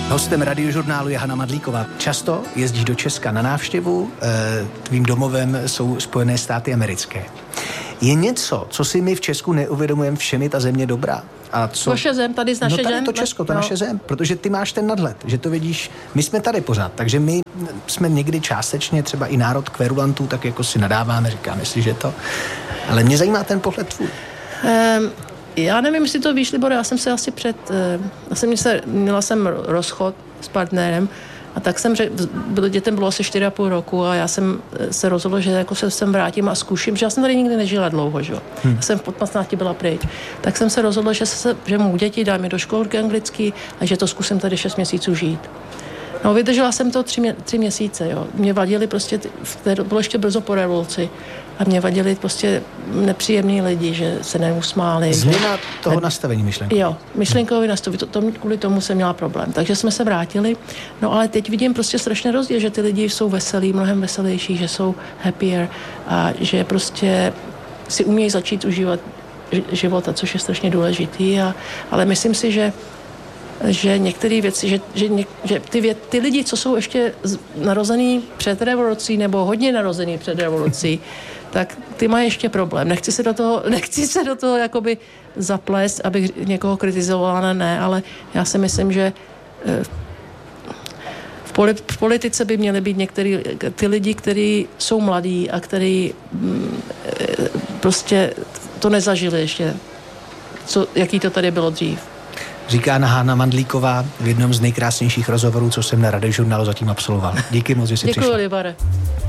Hostem Radiožurnálu je Hana Madlíková. Často jezdíš do Česka na návštěvu, tvým domovem jsou Spojené státy americké. Je něco, co si my v Česku neuvědomujeme, všem je ta země dobrá? A co? Vaše zem, tady z naše zem? No tady to Česko, to naše zem, protože ty máš ten nadhled, že to vidíš, my jsme tady pořád, takže my jsme někdy částečně třeba i národ kverulantů, tak jako si nadáváme, říkáme si, že to, ale mě zajímá ten pohled tvůj. Já nevím, jestli to víš, Libor, já jsem se asi měla jsem rozchod s partnerem a tak jsem dětem bylo asi 4,5 roku a já jsem se rozhodla, že jako se sem vrátím a zkuším, že já jsem tady nikdy nežila dlouho, že jo. Já jsem v 15 byla pryč. Tak jsem se rozhodla, že mu děti dám je do školky anglicky a že to zkusím tady 6 měsíců žít. No, vydržela jsem to 3 měsíce, jo. Mě vadili prostě, to bylo ještě brzo po revoluci, a mě vadili prostě nepříjemní lidi, že se neusmáli. Změna toho nastavení myšlenkového. Jo, myšlenkový nastavení, kvůli tomu jsem měla problém. Takže jsme se vrátili, no ale teď vidím prostě strašně rozdíl, že ty lidi jsou veselí, mnohem veselější, že jsou happier a že prostě si umějí začít užívat života, což je strašně důležitý, ale myslím si, že některé věci, že ty lidi, co jsou ještě narozený před revolucí nebo hodně narozený před revolucí, tak ty mají ještě problém. Nechci se do toho jakoby zaplést, abych někoho kritizovala, ne, ale já si myslím, že v politice by měly být některý ty lidi, kteří jsou mladí a kteří prostě to nezažili ještě, jaký to tady bylo dřív. Říká Hana Madlíková v jednom z nejkrásnějších rozhovorů, co jsem na Radiožurnálu zatím absolvoval. Díky moc, že jsi přišla. Děkuji, Libore.